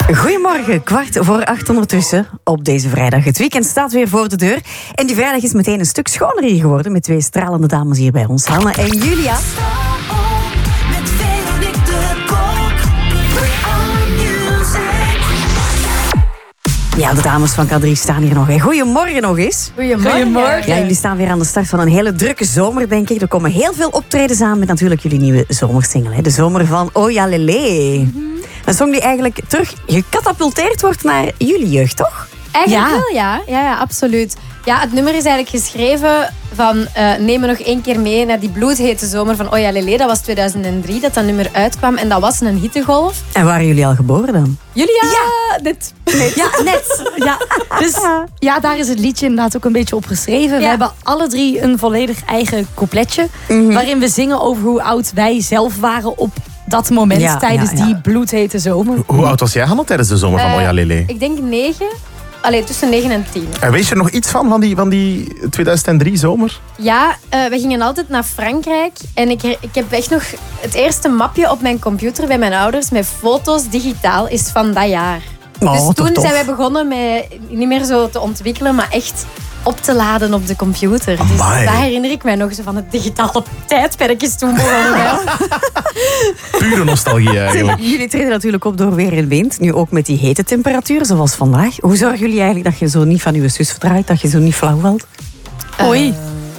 Goedemorgen, 7:15 ondertussen op deze vrijdag. Het weekend staat weer voor de deur. En die vrijdag is meteen een stuk schoner hier geworden met twee stralende dames hier bij ons. Hanne en Julia. Ja, de dames van K3 staan hier nog. Hè. Goedemorgen nog eens. Goedemorgen. Ja, jullie staan weer aan de start van een hele drukke zomer, denk ik. Er komen heel veel optredens aan met natuurlijk jullie nieuwe zomersingle. Hè. De zomer van Oja Lele. Een song die eigenlijk terug gecatapulteerd wordt naar jullie jeugd, toch? Eigenlijk wel, ja, absoluut. Ja, het nummer is eigenlijk geschreven van neem me nog één keer mee naar die bloedhete zomer van Oja Lele. Dat was 2003 dat nummer uitkwam en dat was een hittegolf. En waren jullie al geboren dan? Julia? Ja, net. Ja, net. Ja. Dus ja, daar is het liedje inderdaad ook een beetje op geschreven. We hebben alle drie een volledig eigen coupletje. Waarin we zingen over hoe oud wij zelf waren op dat moment tijdens die bloedhete zomer. Hoe oud was jij, Hanne, tijdens de zomer van Oja Lele? Ik denk 9. Allee, tussen 9 en 10. En weet je er nog iets van die 2003 zomer? Ja, we gingen altijd naar Frankrijk. En ik heb echt nog het eerste mapje op mijn computer bij mijn ouders met foto's digitaal is van dat jaar. Oh, dus toen tof. zijn wij begonnen met niet meer zo te ontwikkelen, maar echt op te laden op de computer. Dus daar herinner ik mij nog zo van het digitale tijdperk is toen begonnen. Pure nostalgie eigenlijk. Jullie treden natuurlijk op door weer en wind. Nu ook met die hete temperaturen zoals vandaag. Hoe zorgen jullie eigenlijk dat je zo niet van je zus verdraait? Dat je zo niet flauw valt? Oei.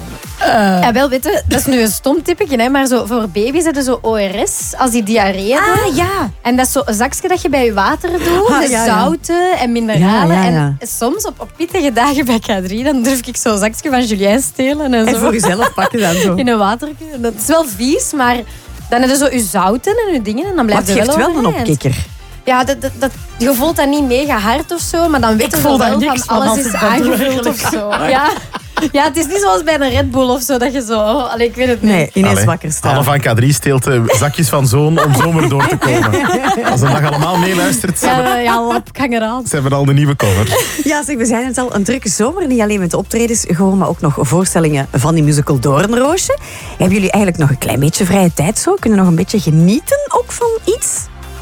Ja, wel weten, dat is nu een stom typetje, hè, maar zo, voor baby's hebben ze zo ORS als die diarree hebben. Ah, ja. En dat is zo een zakje dat je bij je water doet, met zouten en mineralen. Ja. En soms op pittige dagen bij K3, dan durf ik zo'n zakje van Julien stelen. En En zo. voor jezelf pakken dan zo. In een watertje. Dat is wel vies, maar dan heb je zo je zouten en je dingen en dan blijft Maar het het geeft wel een overeind. opkikker. Ja, je voelt dat niet mega hard of zo, maar dan weet je voel daar wel niks van van alles als is ik dat doe, aangevuld of zo. Ja, het is niet zoals bij een Red Bull of zo, dat je zo... Allee, ik weet het niet. Nee, ineens Allee, wakker staan. Hanne van K3 steelt zakjes van zoon om zomer door te komen. Als een dag allemaal meeluistert, Ja, lap, ik hang eraan. ze hebben al de nieuwe cover. Ja, zeg, we zijn het al, een drukke zomer. Niet alleen met de optredens gewoon, maar ook nog voorstellingen van die musical Doornroosje. Hebben jullie eigenlijk nog een klein beetje vrije tijd zo? Kunnen nog een beetje genieten ook van iets?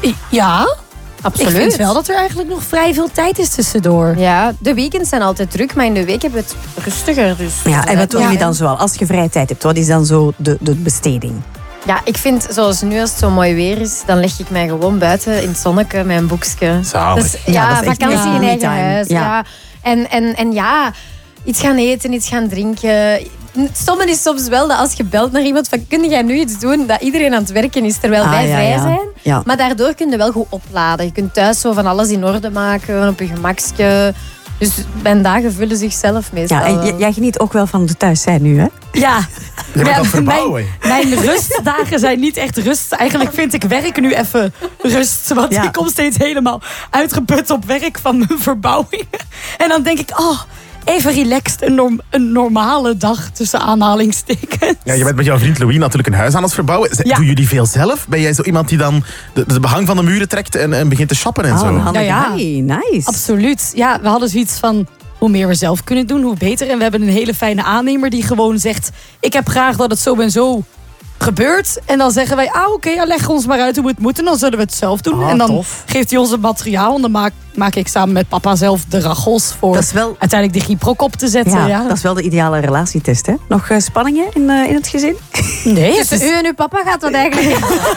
Ja, Absoluut. ik vind wel dat er eigenlijk nog vrij veel tijd is tussendoor. Ja, de weekends zijn altijd druk, maar in de week hebben we het rustiger. Dus Ja, en wat doen jullie dan zoal? Als je vrije tijd hebt, wat is dan zo de besteding? Ja, ik vind, zoals nu als het zo mooi weer is, dan leg ik mij gewoon buiten in het zonnetje met een boekje. Zalig. Dus, Ja, dat is echt vakantie in eigen me-time. huis. Ja. Ja. En ja, iets gaan eten, iets gaan drinken. Het stomme is soms wel dat als je belt naar iemand van kun jij nu iets doen, dat iedereen aan het werken is terwijl wij vrij zijn. Ja. Maar daardoor kun je wel goed opladen. Je kunt thuis zo van alles in orde maken, op je gemakske. Dus mijn dagen vullen zichzelf meestal. Ja, en jij geniet ook wel van de thuis zijn nu, hè? Ja. Je bent aan het verbouwen. Mijn rustdagen zijn niet echt rust. Eigenlijk vind ik werk nu even rust. Want ik kom steeds helemaal uitgeput op werk van mijn verbouwing. En dan denk ik, even relaxed, een normale dag tussen aanhalingstekens. Ja, je bent met jouw vriend Louis natuurlijk een huis aan het verbouwen. Doen jullie veel zelf? Ben jij zo iemand die dan de behang van de muren trekt en begint te shoppen en zo? Ja. Nice. Absoluut. Ja, we hadden zoiets van hoe meer we zelf kunnen doen, hoe beter. En we hebben een hele fijne aannemer die gewoon zegt, ik heb graag dat het zo en zo gebeurt. En dan zeggen wij, oké, leg ons maar uit hoe we het moeten. Dan zullen we het zelf doen. En dan tof. geeft hij ons het materiaal. En dan maak ik samen met papa zelf de rachels voor Dat is wel- uiteindelijk de gyprok op te zetten. Ja, dat is wel de ideale relatietest, hè? Nog spanningen in het gezin? Nee, Tussen u en uw papa gaat dat eigenlijk.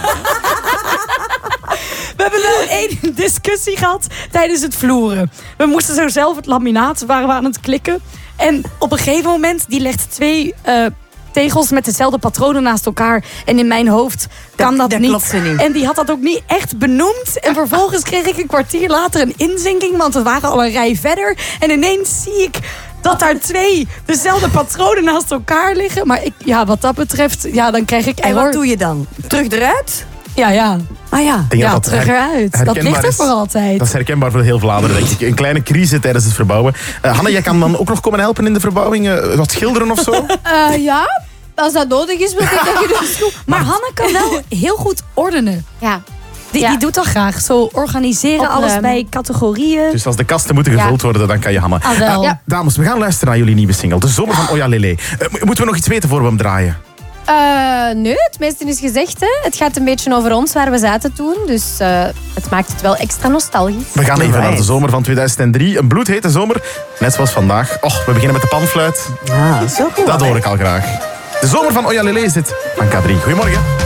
we hebben wel één discussie gehad tijdens het vloeren. We moesten zo zelf het laminaat, waren we aan het klikken. En op een gegeven moment, die legt 2 tegels met dezelfde patronen naast elkaar. En in mijn hoofd kan dat niet. klopt ze niet. En die had dat ook niet echt benoemd. En vervolgens kreeg ik een kwartier later een inzinking, want we waren al een rij verder. En ineens zie ik dat daar 2 dezelfde patronen naast elkaar liggen. Maar wat dat betreft, dan krijg ik En error. wat doe je dan? Terug eruit? Ja. Ah ja. Ik denk dat terug eruit. Dat herkenbaar ligt er is. voor altijd. Dat is herkenbaar voor heel Vlaanderen, denk ik. Een kleine crisis tijdens het verbouwen. Hanne, jij kan dan ook nog komen helpen in de verbouwing? Wat schilderen of zo? Ja, als dat nodig is, wil ik dat je dus goed. Maar Hanne kan wel heel goed ordenen. Ja. Die doet dat graag. Zo organiseren, Opruimen. alles bij categorieën. Dus als de kasten moeten gevuld worden, dan kan je Hanne. Wel. Ja. Dames, we gaan luisteren naar jullie nieuwe single. De zomer van Oja Lele. Moeten we nog iets weten voor we hem draaien? Nee, het meeste is gezegd. Hè. Het gaat een beetje over ons, waar we zaten toen. Dus het maakt het wel extra nostalgisch. We gaan even naar de zomer van 2003. Een bloedhete zomer, net zoals vandaag. We beginnen met de panfluit. Ja, zo goed. Dat hoor ik al graag. De zomer van Oja Lele is dit van K3. Goedemorgen.